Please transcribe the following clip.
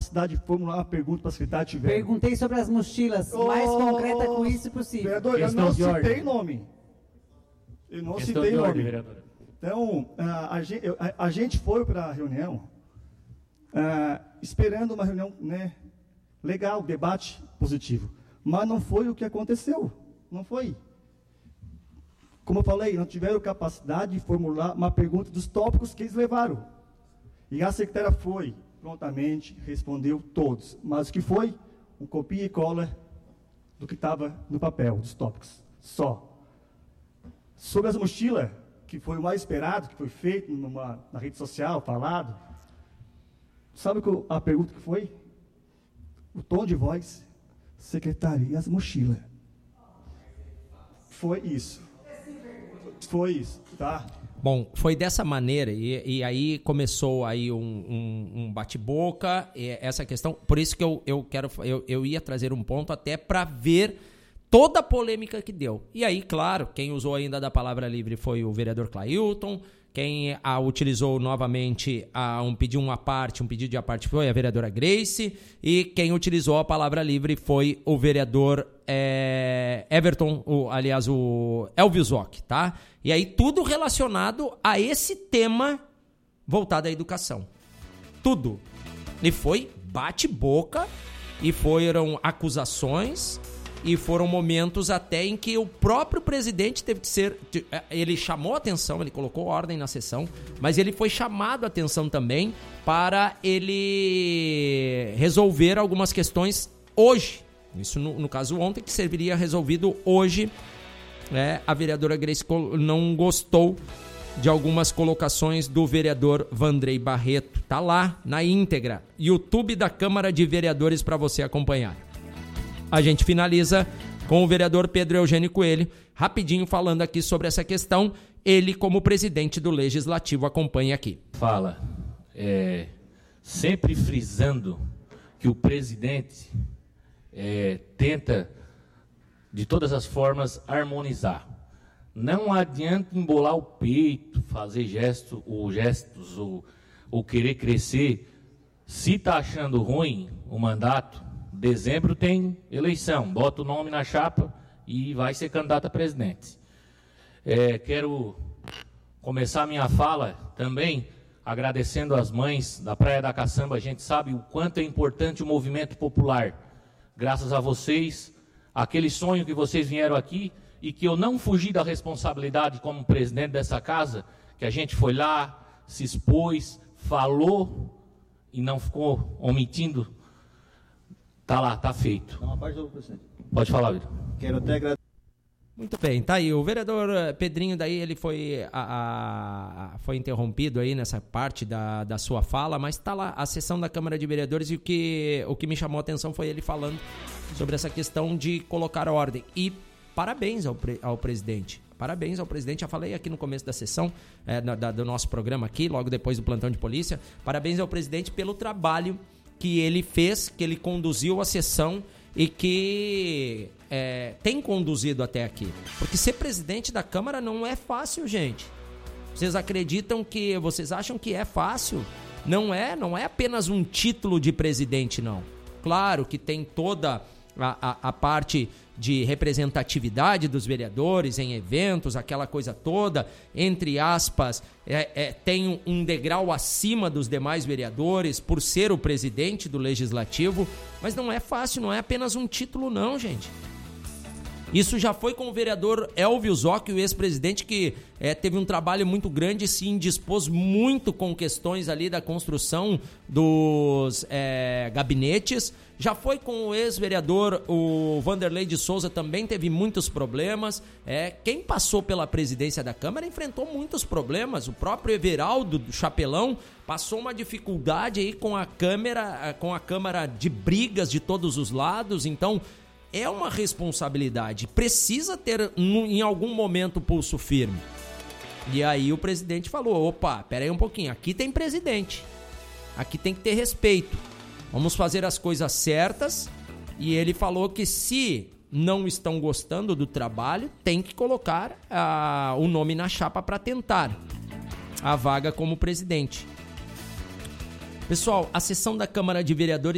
capacidade de formular uma pergunta para a secretária tiver. Perguntei sobre as mochilas, mais concreta com isso possível. Vereador, eu não citei nome. Eu não citei nome. Vereador. Então, a gente foi para a reunião esperando uma reunião, né, legal, debate positivo. Mas não foi o que aconteceu. Não foi. Como eu falei, não tiveram capacidade de formular uma pergunta dos tópicos que eles levaram. E a secretária foi, prontamente, respondeu todos. Mas o que foi? Um copia e cola do que estava no papel, dos tópicos. Só. Sobre as mochilas, que foi o mais esperado, que foi feito na rede social, falado. Sabe a pergunta que foi? O tom de voz, secretária, as mochilas. Foi isso. Foi isso, tá? Bom, foi dessa maneira, e aí começou aí um bate-boca, essa questão, por isso que eu ia trazer um ponto até para ver toda a polêmica que deu. E aí, claro, quem usou ainda da palavra livre foi o vereador Clailton, quem utilizou novamente um pedido de à parte foi a vereadora Grace, e quem utilizou a palavra livre foi o vereador Everton, o Elvio Zoc, tá? E aí tudo relacionado a esse tema voltado à educação. Tudo. E foi bate-boca, e foram acusações, e foram momentos até em que o próprio presidente teve que ser... Ele chamou a atenção, ele colocou ordem na sessão, mas ele foi chamado a atenção também para ele resolver algumas questões hoje. Isso, no caso, ontem, que serviria resolvido hoje. A vereadora Grace não gostou de algumas colocações do vereador Vandrei Barreto. Tá lá, na íntegra. YouTube da Câmara de Vereadores para você acompanhar. A gente finaliza com o vereador Pedro Eugênio Coelho, rapidinho falando aqui sobre essa questão. Ele, como presidente do Legislativo, acompanha aqui. Fala, sempre frisando que o presidente tenta, de todas as formas, harmonizar. Não adianta embolar o peito, fazer gestos ou querer crescer. Se está achando ruim o mandato, dezembro tem eleição, bota o nome na chapa e vai ser candidato a presidente. Quero começar minha fala também agradecendo as mães da Praia da Caçamba. A gente sabe o quanto é importante o movimento popular. Graças a vocês, aquele sonho que vocês vieram aqui e que eu não fugi da responsabilidade como presidente dessa casa, que a gente foi lá, se expôs, falou e não ficou omitindo. Tá lá, tá feito. Pode falar, Vitor. Quero até agradecer. Muito bem, tá aí. O vereador Pedrinho, daí ele foi interrompido aí nessa parte da sua fala, mas tá lá a sessão da Câmara de Vereadores, e o que me chamou a atenção foi ele falando sobre essa questão de colocar ordem. E parabéns ao presidente. Parabéns ao presidente, já falei aqui no começo da sessão, do nosso programa aqui, logo depois do plantão de polícia. Parabéns ao presidente pelo trabalho que ele fez, que ele conduziu a sessão e que tem conduzido até aqui. Porque ser presidente da Câmara não é fácil, gente. Vocês acham que é fácil? Não é apenas um título de presidente, não. Claro que tem toda a parte de representatividade dos vereadores em eventos, aquela coisa toda, entre aspas, tem um degrau acima dos demais vereadores por ser o presidente do Legislativo, mas não é fácil, não é apenas um título não, gente. Isso já foi com o vereador Elvio Zoc, o ex-presidente, que teve um trabalho muito grande e se indispôs muito com questões ali da construção dos gabinetes. Já foi com o ex-vereador, o Vanderlei de Souza, também teve muitos problemas. Quem passou pela presidência da Câmara enfrentou muitos problemas. O próprio Everaldo do Chapelão passou uma dificuldade aí com a Câmara de brigas de todos os lados. Então, é uma responsabilidade. Precisa ter, em algum momento, o pulso firme. E aí o presidente falou, opa, pera aí um pouquinho, aqui tem presidente. Aqui tem que ter respeito. Vamos fazer as coisas certas. E ele falou que se não estão gostando do trabalho, tem que colocar o nome na chapa para tentar a vaga como presidente. Pessoal, a sessão da Câmara de Vereadores